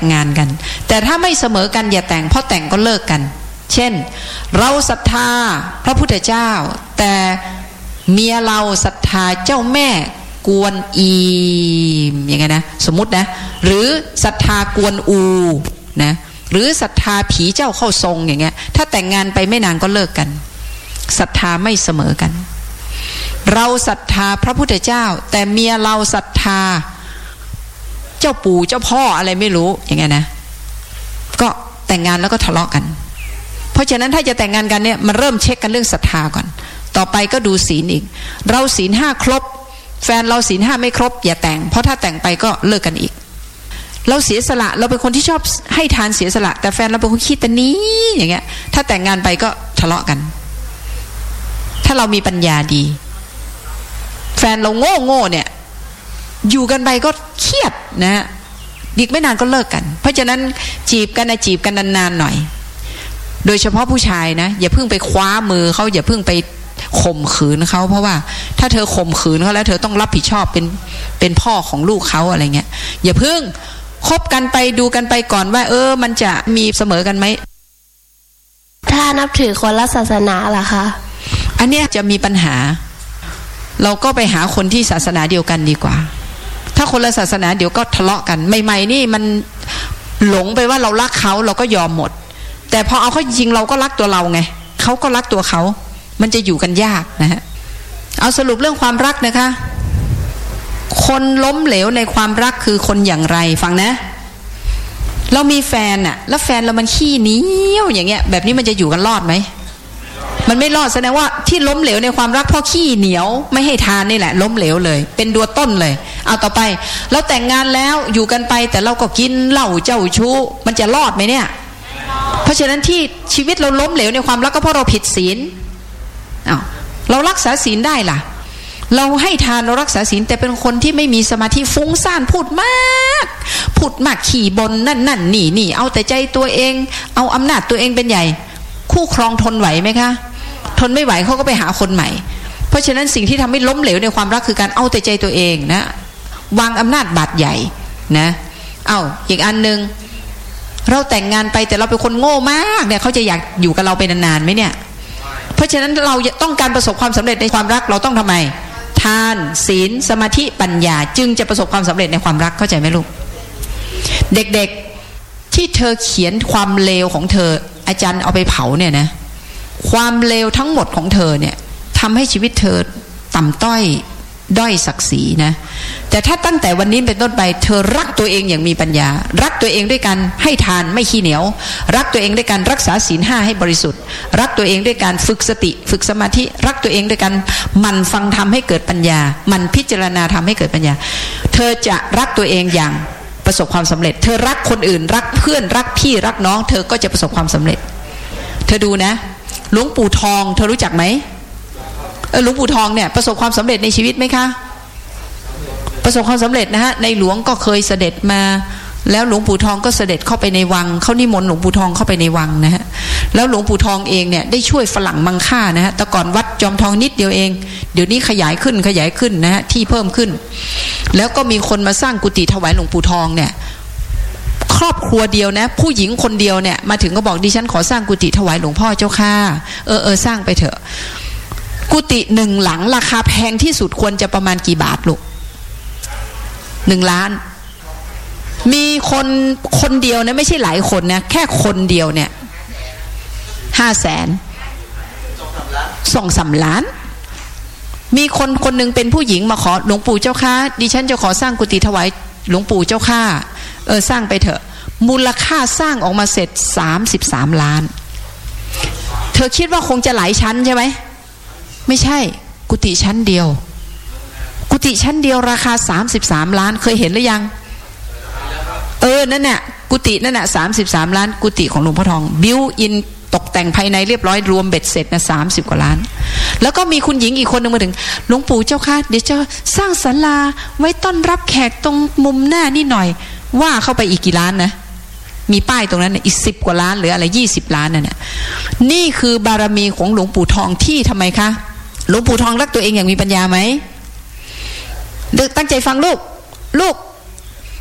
งงานกันแต่ถ้าไม่เสมอกันอย่าแต่งเพราะแต่งก็เลิกกันเช่นเราศรัทธาพระพุทธเจ้าแต่เมียเราศรัทธาเจ้าแม่กวนอีมอย่างไงนะสมมุตินะหรือศรัทธากวนอูนะหรือศรัทธาผีเจ้าเข้าทรงอย่างเงี้ยถ้าแต่งงานไปไม่นานก็เลิกกันศรัทธาไม่เสมอกันเราศรัทธาพระพุทธเจ้าแต่เมียเราศรัทธาเจ้าปู่เจ้าพ่ออะไรไม่รู้อย่างเงี้ยนะก็แต่งงานแล้วก็ทะเลาะกันเพราะฉะนั้นถ้าจะแต่งงานกันเนี่ยมันเริ่มเช็คกันเรื่องศรัทธาก่อนต่อไปก็ดูศีลอีกเราศีล5ครบแฟนเราศีล5ไม่ครบอย่าแต่งเพราะถ้าแต่งไปก็เลิกกันอีกเราเสียสละเราเป็นคนที่ชอบให้ทานเสียสละแต่แฟนเราเป็นคนขี้ตะนี้อย่างเงี้ยถ้าแต่งงานไปก็ทะเลาะกันถ้าเรามีปัญญาดีแฟนเราโง่เนี่ยอยู่กันไปก็เครียดนะอีกไม่นานก็เลิกกันเพราะฉะนั้นจีบกันนานๆหน่อยโดยเฉพาะผู้ชายนะอย่าเพิ่งไปคว้ามือเขาอย่าเพิ่งไปข่มขืนเขาเพราะว่าถ้าเธอข่มขืนเขาแล้วเธอต้องรับผิดชอบเป็นพ่อของลูกเขาอะไรเงี้ยอย่าเพิ่งคบกันไปดูกันไปก่อนว่ามันจะมีเสมอกันไหมถ้านับถือคนละศาสนาล่ะคะอันเนี้ยจะมีปัญหาเราก็ไปหาคนที่ศาสนาเดียวกันดีกว่าถ้าคนละศาสนาเดี๋ยวก็ทะเลาะกันใหม่ๆนี่มันหลงไปว่าเรารักเขาเราก็ยอมหมดแต่พอเอาเขาจริงเราก็รักตัวเราไงเขาก็รักตัวเขามันจะอยู่กันยากนะฮะเอาสรุปเรื่องความรักนะคะคนล้มเหลวในความรักคือคนอย่างไรฟังนะเรามีแฟนน่ะแล้วแฟนเรามันขี้เหนียวอย่างเงี้ยแบบนี้มันจะอยู่กันรอดไหมมันไม่รอดแสดงว่าที่ล้มเหลวในความรักเพราะขี้เหนียวไม่ให้ทานนี่แหละล้มเหลวเลยเป็นตัวต้นเลยเอาต่อไปเราแต่งงานแล้วอยู่กันไปแต่เราก็กินเหล้าเจ้าชู้มันจะรอดไหมเนี่ยเพราะฉะนั้นที่ชีวิตเราล้มเหลวในความรักก็เพราะเราผิดศีลเรารักษาศีลได้ล่ะเราให้ทานเรารักษาศีลแต่เป็นคนที่ไม่มีสมาธิฟุ้งซ่านพูดมากขี่บนนั่นนี่เอาแต่ใจตัวเองเอาอำนาจตัวเองเป็นใหญ่คู่ครองทนไหวไหมคะทนไม่ไหวเขาก็ไปหาคนใหม่เพราะฉะนั้นสิ่งที่ทำให้ล้มเหลวในความรักคือการเอาแต่ใจตัวเองนะวางอำนาจบาดใหญ่นะอีกอันนึงเราแต่งงานไปแต่เราเป็นคนโง่มากเนี่ยเขาจะอยากอยู่กับเราไปนานๆไหมเนี่ยเพราะฉะนั้นเราต้องการประสบความสำเร็จในความรักเราต้องทำไมทานศีลสมาธิปัญญาจึงจะประสบความสำเร็จในความรักเข้าใจไหมลูกเด็กๆที่เธอเขียนความเลวของเธออาจารย์เอาไปเผาเนี่ยนะความเลวทั้งหมดของเธอเนี่ยทำให้ชีวิตเธอต่ำต้อยด้อยศักดิ์ศรีนะแต่ถ้าตั้งแต่วันนี้เป็นต้นไปเธอรักตัวเองอย่างมีปัญญารักตัวเองด้วยการให้ทานไม่ขี้เหนียวรักตัวเองด้วยการรักษาศีล5ให้บริสุทธิ์รักตัวเองด้วยการฝึกสติฝึกสมาธิรักตัวเองด้วยการหมั่นฟังธรรมให้เกิดปัญญาหมั่นพิจารณาธรรมให้เกิดปัญญาเธอจะรักตัวเองอย่างประสบความสำเร็จเธอรักคนอื่นรักเพื่อนรักพี่รักน้องเธอก็จะประสบความสำเร็จเธอดูนะหลวงปู่ทองเธอรู้จักไหมหลวงปู่ทองเนี่ยประสบความสำเร็จในชีวิตไหมคะประสบความสำเร็จนะฮะในหลวงก็เคยเสด็จมาแล้วหลวงปู่ทองก็เสด็จเข้าไปในวังเขานิมนต์หลวงปู่ทองเข้าไปในวังนะฮะแล้วหลวงปู่ทองเองเนี่ยได้ช่วยฝรั่งมังค่านะฮะแต่ก่อนวัดจอมทองนิดเดียวเองเดี๋ยวนี้ขยายขึ้นนะฮะที่เพิ่มขึ้นแล้วก็มีคนมาสร้างกุฏิถวายหลวงปู่ทองเนี่ยครอบครัวเดียวนะผู้หญิงคนเดียวเนี่ยมาถึงก็บอกดิฉันขอสร้างกุฏิถวายหลวงพ่อเจ้าค่ะสร้างไปเถอะกุฏิ1 หลังราคาแพงที่สุดควรจะประมาณกี่บาทลูก1 ล้านมีคนเดียวนะไม่ใช่หลายคนนะแค่คนเดียวเนี่ย500,000 2-3 ล้านมีคนหนึ่งเป็นผู้หญิงมาขอหลวงปู่เจ้าค่ะดิฉันจะขอสร้างกุฏิถวายหลวงปู่เจ้าค่ะสร้างไปเถอะมูลค่าสร้างออกมาเสร็จ33 ล้านเธอคิดว่าคงจะหลายชั้นใช่ไหมไม่ใช่กุฏิชั้นเดียวราคา33 ล้านเคยเห็นหรือยังนั่นน่ะกุฏินั่นน่ะ33 ล้านกุฏิของหลวงพ่อทองบิวอินตกแต่งภายในเรียบร้อยรวมเบ็ดเสร็จนะ30 กว่าล้านแล้วก็มีคุณหญิงอีกคนนึงมาถึงหลวงปู่เจ้าค่ะเดี๋ยวจะสร้างศาลาไว้ต้อนรับแขกตรงมุมหน้านี่หน่อยว่าเข้าไปอีกกี่ล้านนะมีป้ายตรงนั้นอีก10 กว่าล้านหรืออะไร20 ล้านนั่นน่ะนี่คือบารมีของหลวงปู่ทองที่ทำไมคะหลวงปู่ทองรักตัวเองอย่างมีปัญญาไหมตั้งใจฟังลูก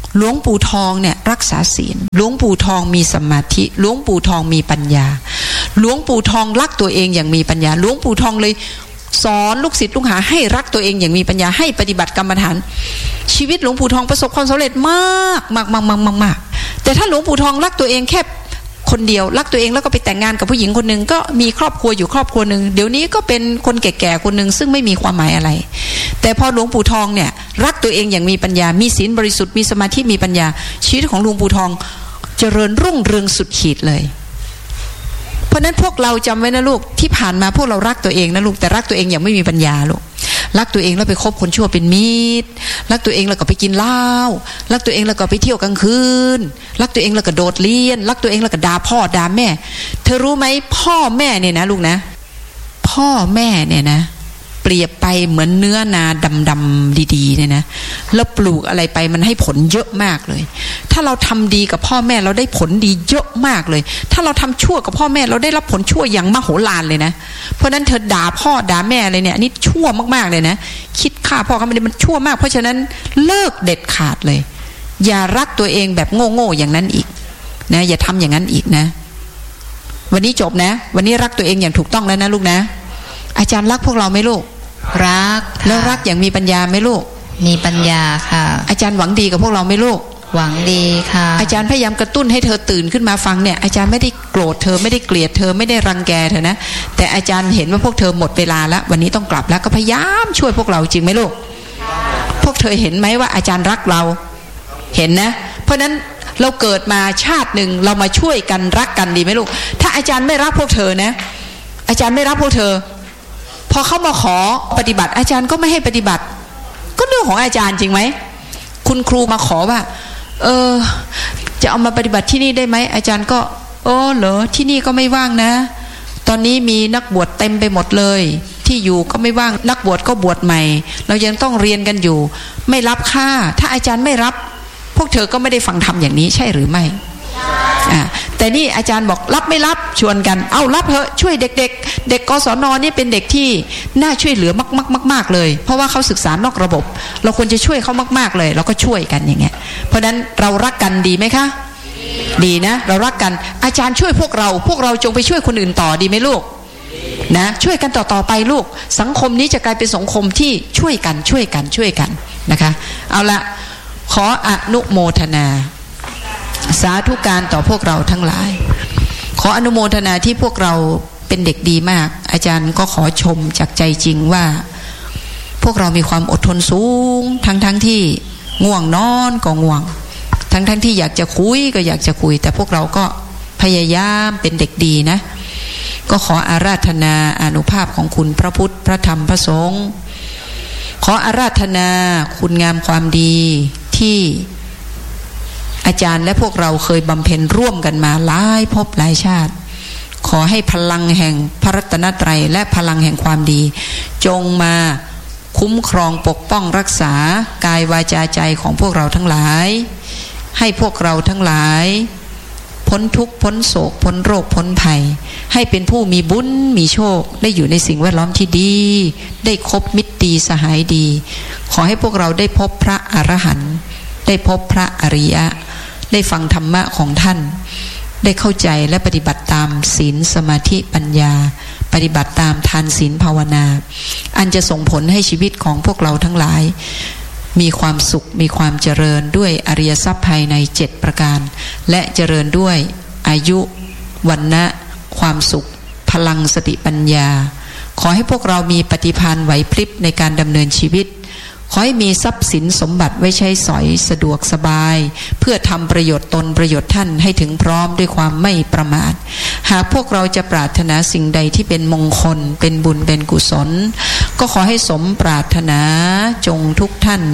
หลวงปู่ทองเนี่ยรักษาศีลหลวงปู่ทองมีสมาธิหลวงปู่ทองมีปัญญาหลวงปู่ทองรักตัวเองอย่างมีปัญญาหลวงปู่ทองเลยสอนลูกศิษย์ลูกหาให้รักตัวเองอย่างมีปัญญาให้ปฏิบัติกรรมฐานชีวิตหลวงปู่ทองประสบความสำเร็จมากแต่ถ้าหลวงปู่ทองรักตัวเองแค่คนเดียวรักตัวเองแล้วก็ไปแต่งงานกับผู้หญิงคนหนึ่งก็มีครอบครัวอยู่ครอบครัวหนึ่งเดี๋ยวนี้ก็เป็นคนแก่ๆคนหนึ่งซึ่งไม่มีความหมายอะไรแต่พอหลวงปู่ทองเนี่ยรักตัวเองอย่างมีปัญญามีศีลบริสุทธิ์มีสมาธิมีปัญญาชีวิตของหลวงปู่ทองเจริญรุ่งเรืองสุดขีดเลยเพราะนั้นพวกเราจำไว้นะลูกที่ผ่านมาพวกเรารักตัวเองนะลูกแต่รักตัวเองอย่างไม่มีปัญญาลูกรักตัวเองแล้วไปคบคนชั่วเป็นมิตรรักตัวเองแล้วก็ไปกินเหล้ารักตัวเองแล้วก็ไปเที่ยวกลางคืนรักตัวเองแล้วก็โดดเรียนรักตัวเองแล้วก็ด่าพ่อด่าแม่เธอรู้ไหมพ่อแม่เนี่ยนะลูกนะพ่อแม่เนี่ยนะเปรียบไปเหมือนเนื้อนาดำๆดีๆเนี่ยนะแล้วปลูกอะไรไปมันให้ผลเยอะมากเลยถ้าเราทำดีกับพ่อแม่เราได้ผลดีเยอะมากเลยถ้าเราทำชั่วกับพ่อแม่เราได้รับผลชั่วอย่างมโหฬารเลยนะเพราะนั้นเธอด่าพ่อด่าแม่อะไรเนี่ยนี่ชั่วมากๆเลยนะคิดฆ่าพ่อเขาไม่ได้มันชั่วมากเพราะฉะนั้นเลิกเด็ดขาดเลยอย่ารักตัวเองแบบโง่ๆอย่างนั้นอีกนะอย่าทำอย่างนั้นอีกนะวันนี้จบนะวันนี้รักตัวเองอย่างถูกต้องแล้วนะลูกนะอาจารย์รักพวกเราไหมลูกรักแล้วรักอย่างมีปัญญาไหมลูกมีปัญญาค่ะอาจารย์หวังดีกับพวกเราไหมลูกหวังดีค่ะอาจารย์พยายามกระตุ้นให้เธอตื่นขึ้นมาฟังเนี่ยอาจารย์ไม่ได้โกรธเธอไม่ได้เกลียดเธอไม่ได้รังแกเธอนะแต่อาจารย์เห็นว่าพวกเธอหมดเวลาแล้ววันนี้ต้องกลับแล้วก็พยายามช่วยพวกเราจริงไหมลูกพวกเธอเห็นไหมว่าอาจารย์รักเราเห็นนะเพราะนั้นเราเกิดมาชาติหนึ่งเรามาช่วยกันรักกันดีไหมลูกถ้าอาจารย์ไม่รักพวกเธอนะอาจารย์ไม่รักพวกเธอพอเขามาขอปฏิบัติอาจารย์ก็ไม่ให้ปฏิบัติก็เรื่องของอาจารย์จริงไหมคุณครูมาขอว่าจะเอามาปฏิบัติที่นี่ได้ไหมอาจารย์ก็เหรอที่นี่ก็ไม่ว่างนะตอนนี้มีนักบวชเต็มไปหมดเลยที่อยู่ก็ไม่ว่างนักบวชก็บวชใหม่เรายังต้องเรียนกันอยู่ไม่รับค่าถ้าอาจารย์ไม่รับพวกเธอก็ไม่ได้ฟังธรรมอย่างนี้ใช่หรือไม่แต่นี่อาจารย์บอกรับไม่รับชวนกันเอารับเถอะช่วยเด็กๆเด็กกศน.นี่เป็นเด็กที่น่าช่วยเหลือมากๆเลยเพราะว่าเขาศึกษานอกระบบเราควรจะช่วยเขามากๆเลยเราก็ช่วยกันอย่างเงี้ยเพราะนั้นเรารักกันดีไหมคะดีนะเรารักกันอาจารย์ช่วยพวกเราจงไปช่วยคนอื่นต่อดีไหมลูกนะช่วยกันต่อไปลูกสังคมนี้จะกลายเป็นสังคมที่ช่วยกันนะคะเอาละขออนุโมทนาสาธุการต่อพวกเราทั้งหลายขออนุโมทนาที่พวกเราเป็นเด็กดีมากอาจารย์ก็ขอชมจากใจจริงว่าพวกเรามีความอดทนสูงทั้งที่ง่วงนอนก็ง่วงทั้งที่อยากจะคุยก็อยากจะคุยแต่พวกเราก็พยายามเป็นเด็กดีนะก็ขออาราธนาอานุภาพของคุณพระพุทธพระธรรมพระสงฆ์ขออาราธนาคุณงามความดีที่อาจารย์และพวกเราเคยบำเพ็ญร่วมกันมาหลายภพหลายชาติขอให้พลังแห่งพระรัตนตรัยและพลังแห่งความดีจงมาคุ้มครองปกป้องรักษากายวาจาใจของพวกเราทั้งหลายให้พวกเราทั้งหลายพ้นทุกข์พ้นโศกพ้นโรคพ้นภัยให้เป็นผู้มีบุญมีโชคได้อยู่ในสิ่งแวดล้อมที่ดีได้คบมิตรดีสหายดีขอให้พวกเราได้พบพระอรหันต์ได้พบพระอริยะได้ฟังธรรมะของท่านได้เข้าใจและปฏิบัติตามศีลสมาธิปัญญาปฏิบัติตามทานศีลภาวนาอันจะส่งผลให้ชีวิตของพวกเราทั้งหลายมีความสุขมีความเจริญด้วยอริยทรัพย์ภายใน7ประการและเจริญด้วยอายุวรรณะความสุขพลังสติปัญญาขอให้พวกเรามีปฏิภาณไหวพริบในการดำเนินชีวิตขอให้มีทรัพย์สินสมบัติไว้ใช้สอยสะดวกสบายเพื่อทำประโยชน์ตนประโยชน์ท่านให้ถึงพร้อมด้วยความไม่ประมาทหากพวกเราจะปรารถนาสิ่งใดที่เป็นมงคลเป็นบุญเป็นกุศลก็ขอให้สมปรารถนาจงทุกท่าน